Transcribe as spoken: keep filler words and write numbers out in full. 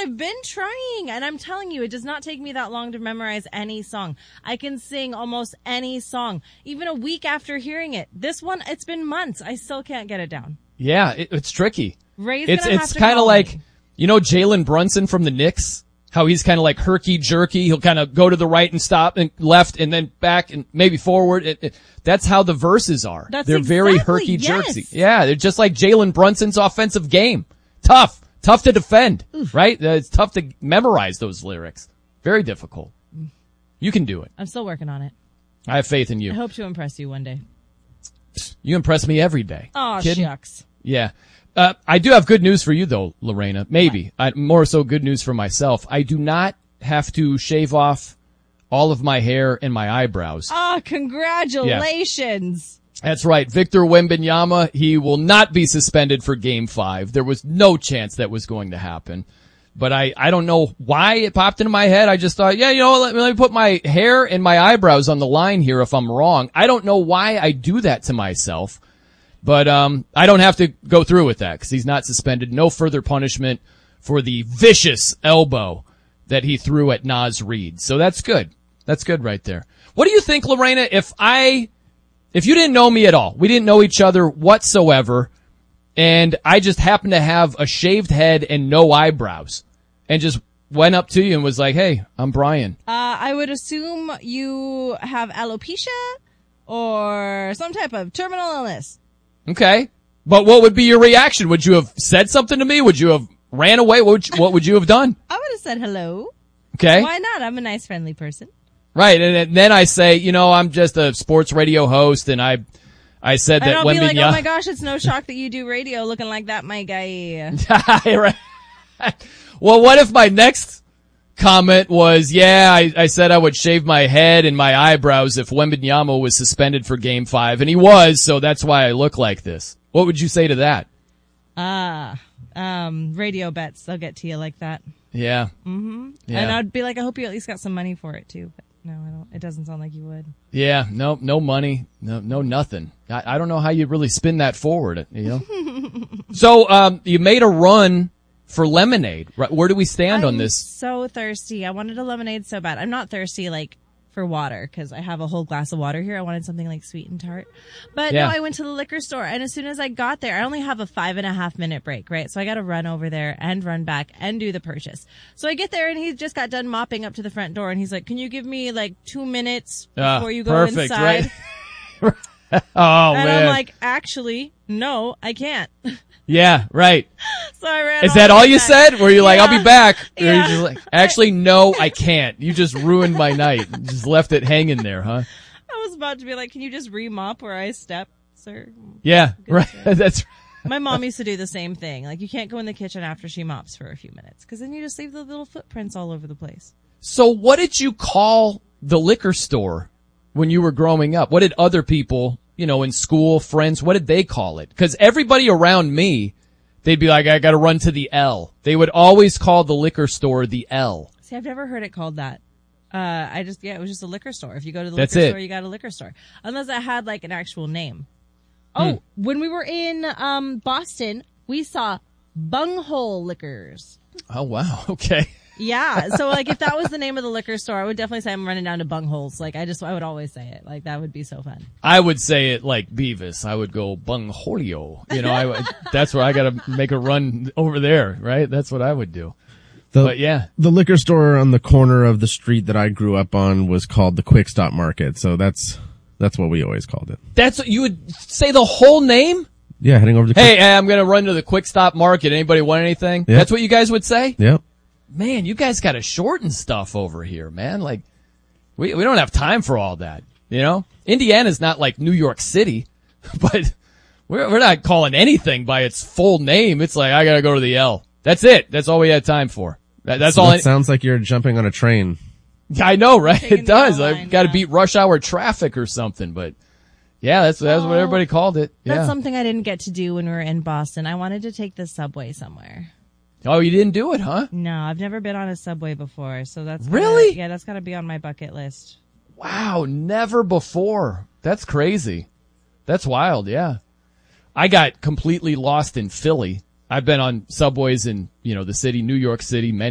I've been trying, and I'm telling you, it does not take me that long to memorize any song. I can sing almost any song, even a week after hearing it. This one, it's been months. I still can't get it down. Yeah, it, it's tricky. Ray's it's gonna it's have to kind of call like, me. you know, Jalen Brunson from the Knicks? How he's kind of like herky-jerky. He'll kind of go to the right and stop and left and then back and maybe forward. It, it, that's how the verses are. That's they're exactly, very herky-jerky. yes. Yeah, they're just like Jalen Brunson's offensive game. Tough. Tough to defend, Oof. right? Uh, it's tough to memorize those lyrics. Very difficult. You can do it. I'm still working on it. I have faith in you. I hope to impress you one day. You impress me every day. Oh, Kidding? shucks. Yeah. Uh, I do have good news for you though, Lorena. Maybe. I, more so good news for myself. I do not have to shave off all of my hair and my eyebrows. Oh, congratulations. Yeah. That's right. Victor Wembanyama, he will not be suspended for game five. There was no chance that was going to happen. But I, I don't know why it popped into my head. I just thought, yeah, you know, let, let me put my hair and my eyebrows on the line here if I'm wrong. I don't know why I do that to myself. But um I don't have to go through with that because he's not suspended. No further punishment for the vicious elbow that he threw at Naz Reid. So that's good. That's good right there. What do you think, Lorena, if I, if you didn't know me at all, we didn't know each other whatsoever, and I just happened to have a shaved head and no eyebrows, and just went up to you and was like, hey, I'm Brian. Uh, I would assume you have alopecia or some type of terminal illness. Okay. But what would be your reaction? Would you have said something to me? Would you have ran away? What would you, what would you have done? I would have said hello. Okay. Why not? I'm a nice, friendly person. Right. And then I say, you know, I'm just a sports radio host, and I I said that and I'll be like, Wembanyama- oh my gosh, it's no shock that you do radio looking like that, my guy. Right. Well, what if my next comment was, yeah, I, I said I would shave my head and my eyebrows if Wembanyama was suspended for game five, and he was, so that's why I look like this. What would you say to that? Ah, um, radio bets. They'll get to you like that. Yeah. Mm-hmm. Yeah. And I'd be like, I hope you at least got some money for it too. But no, I don't. It doesn't sound like you would. Yeah. No, no money. No, no nothing. I, I don't know how you really spin that forward, you know? So, um, you made a run for lemonade. Right? Where do we stand I'm on this? So thirsty. I wanted a lemonade so bad. I'm not thirsty like for water because I have a whole glass of water here. I wanted something like sweet and tart. But Yeah. no, I went to the liquor store, and as soon as I got there, I only have a five and a half minute break, right? So I got to run over there and run back and do the purchase. So I get there, and he just got done mopping up to the front door, and he's like, can you give me like two minutes Ah, before you go perfect, inside? right? Oh, and man. I'm like, actually, no, I can't. Yeah, right. So I ran Is that the all way you back. said? Were you like, Yeah. I'll be back? Or Yeah. you just like, actually, no, I can't. You just ruined my night. You just left it hanging there, huh? I was about to be like, can you just remop where I stepped, sir? Yeah, Good right. sir. That's My mom used to do the same thing. Like, you can't go in the kitchen after she mops for a few minutes because then you just leave the little footprints all over the place. So what did you call the liquor store when you were growing up? What did other people, you know, in school, friends, what did they call it? Because everybody around me, they'd be like, I gotta run to the L. They would always call the liquor store the L. See, I've never heard it called that. Uh, I just, yeah, it was just a liquor store. If you go to the That's liquor it. store, you got a liquor store. Unless it had like an actual name. Oh, Hmm. when we were in, um, Boston, we saw Bunghole Liquors. Oh, wow. Okay. Yeah. So like if that was the name of the liquor store, I would definitely say I'm running down to Bungholes. Like I just, I would always say it. Like that would be so fun. I would say it like Beavis. I would go Bungholio. You know, I would, that's where I gotta make a run over there, right? That's what I would do. The, But yeah. the liquor store on the corner of the street that I grew up on was called the Quick Stop Market. So that's, that's what we always called it. That's what you would say the whole name? Yeah, heading over to Hey, I'm gonna run to the Quick Stop Market. Anybody want anything? Yeah. That's what you guys would say? Yep. Man, you guys gotta shorten stuff over here, man. Like, we, we don't have time for all that, you know? Indiana's not like New York City, but we're, we're not calling anything by its full name. It's like, I gotta go to the L. That's it. That's all we had time for. That, that's So all that I, sounds like you're jumping on a train. I know, right? Taking It does. the I've line, gotta yeah. beat rush hour traffic or something, but yeah, that's, that's what Oh, everybody called it. That's Yeah. something I didn't get to do when we were in Boston. I wanted to take the subway somewhere. Oh, you didn't do it, huh? No, I've never been on a subway before, so that's gotta- Really? yeah, that's got to be on my bucket list. Wow, never before. That's crazy. That's wild, yeah. I got completely lost in Philly. I've been on subways in, you know, the city, New York City, many